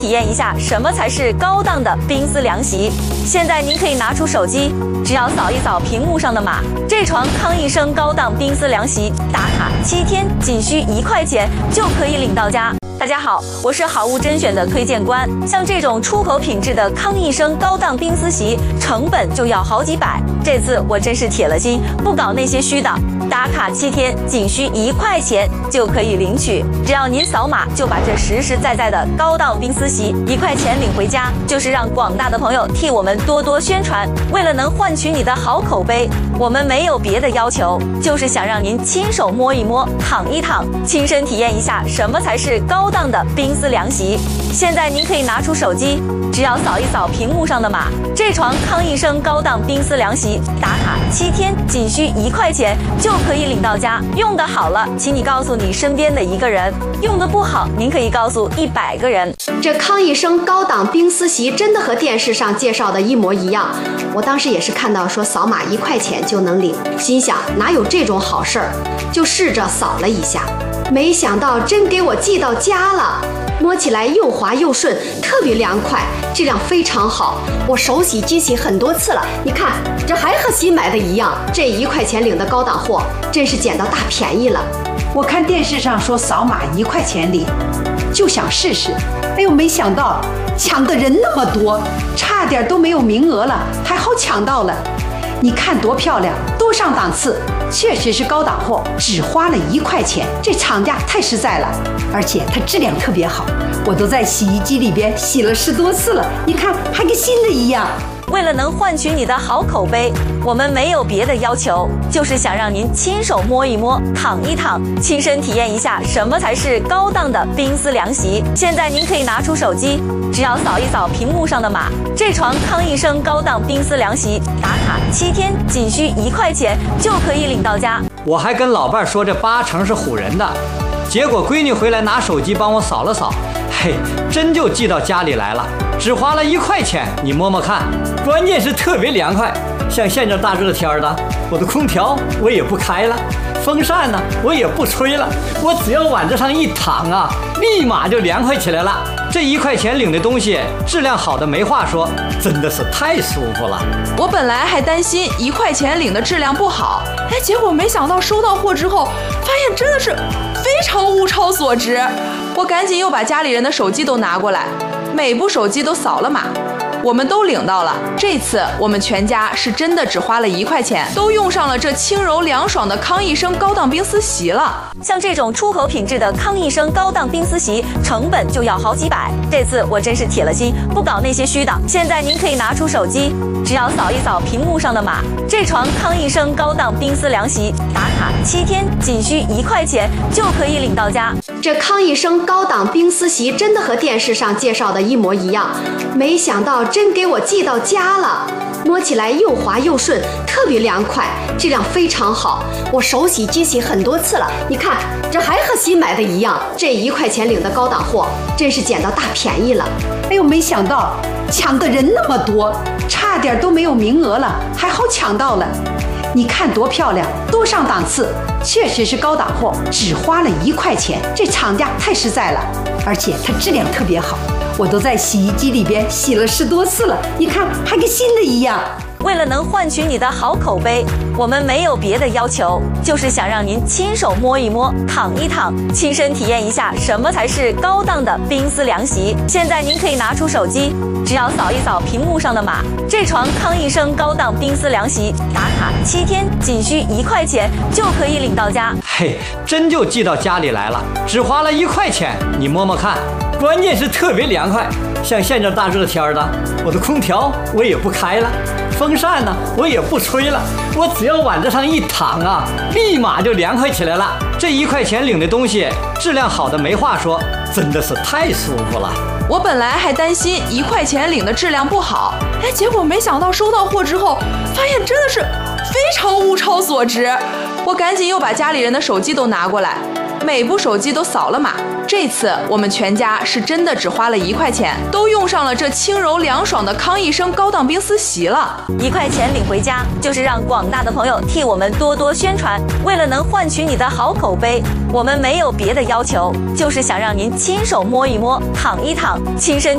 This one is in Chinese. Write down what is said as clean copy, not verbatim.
体验一下什么才是高档的冰丝凉席。现在您可以拿出手机，只要扫一扫屏幕上的码，这床康益生高档冰丝凉席打卡7天，仅需1块钱就可以领到家。大家好，我是好物甄选的推荐官。像这种出口品质的康益生高档冰丝席，成本就要好几百。这次我真是铁了心，不搞那些虚的，打卡7天，仅需1块钱就可以领取。只要您扫码，就把这实实在在的高档冰丝席1块钱领回家，就是让广大的朋友替我们多多宣传。为了能换取你的好口碑，我们没有别的要求，就是想让您亲手摸一摸、躺一躺，亲身体验一下什么才是高档的冰丝凉席。现在您可以拿出手机，只要扫一扫屏幕上的码，这床康益生高档冰丝凉席打卡7天，仅需1块钱就可以领到家。用得好了，请你告诉你身边的1个人；用得不好，您可以告诉100个人。 这康益生高档冰丝席真的和电视上介绍的一模一样。我当时也是看到说扫码1块钱就能领，心想哪有这种好事儿，就试着扫了一下，没想到真给我寄到家了。摸起来又滑又顺，特别凉快，质量非常好。我手洗机洗很多次了，你看这还和新买的一样。这1块钱领的高档货，真是捡到大便宜了。 我看电视上说扫码1块钱领，就想试试。哎呦，没想到抢的人那么多，差点都没有名额了，还好抢到了。你看多漂亮，多上档次，确实是高档货，只花了1块钱，这厂家太实在了，而且它质量特别好，我都在洗衣机里边洗了10多次了，你看还跟新的一样。 为了能换取你的好口碑，我们没有别的要求，就是想让您亲手摸一摸、躺一躺，亲身体验一下什么才是高档的冰丝凉席。现在您可以拿出手机，只要扫一扫屏幕上的码，这床康益生高档冰丝凉席打卡7天，仅需1块钱就可以领到家。 我还跟老伴说这8成是唬人的，结果闺女回来拿手机帮我扫了扫，嘿，真就寄到家里来了，只花了1块钱，你摸摸看，关键是特别凉快。像现在大热天的，我的空调我也不开了，风扇呢我也不吹了，我只要往这上一躺啊，立马就凉快起来了。这1块钱领的东西质量好的没话说，真的是太舒服了。 我本来还担心1块钱领的质量不好，结果没想到收到货之后，发现真的是非常物超所值。我赶紧又把家里人的手机都拿过来，每部手机都扫了码，我们都领到了。这次我们全家是真的只花了1块钱，都用上了这轻柔凉爽的康益生高档冰丝席了。 像这种出口品质的康益生高档冰丝席，成本就要好几百。这次我真是铁了心，不搞那些虚的。现在您可以拿出手机，只要扫一扫屏幕上的码，这床康益生高档冰丝凉席打卡7天，仅需1块钱就可以领到家。 这康益生高档冰丝席真的和电视上介绍的一模一样，没想到真给我寄到家了。摸起来又滑又顺，特别凉快，质量非常好。我手洗机洗很多次了，你看这还和新买的一样。这1块钱领的高档货，真是捡到大便宜了。 哎呦，没想到抢的人那么多，差点都没有名额了，还好抢到了。你看多漂亮，多上档次，确实是高档货，只花了1块钱，这厂家太实在了，而且它质量特别好，我都在洗衣机里边洗了10多次了，你看还跟新的一样。 为了能换取你的好口碑，我们没有别的要求，就是想让您亲手摸一摸、躺一躺，亲身体验一下什么才是高档的冰丝凉席。现在您可以拿出手机，只要扫一扫屏幕上的码，这床康益生高档冰丝凉席打卡7天，仅需1块钱就可以领到家。 嘿，真就寄到家里来了，只花了1块钱，你摸摸看，关键是特别凉快。像现在大热天的，我的空调我也不开了，风扇呢我也不吹了，我只要往这上一躺啊，立马就凉快起来了。这1块钱领的东西质量好的没话说，真的是太舒服了。 我本来还担心1块钱领的质量不好，结果没想到收到货之后，发现真的是非常物超所值。我赶紧又把家里人的手机都拿过来，每部手机都扫了码。这次我们全家是真的只花了1块钱，都用上了这轻柔凉爽的康益生高档冰丝席了。 1块钱领回家，就是让广大的朋友替我们多多宣传。为了能换取你的好口碑，我们没有别的要求，就是想让您亲手摸一摸、躺一躺，亲身